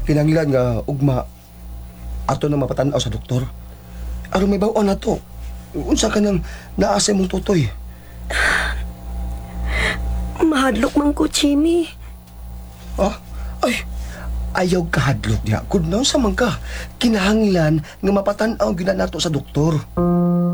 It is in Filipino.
Kinanglan nga ugma ato na mapatan-aw sa doktor. Aron may baon na to. Unsa ka nang naasay mong tutoy? Mahadlok man ko, Jimmy. Ah? Ay, ayaw kahadlok niya. Kung naon sa man ka, kinahanglan nga mapatan-aw gina nato sa doktor.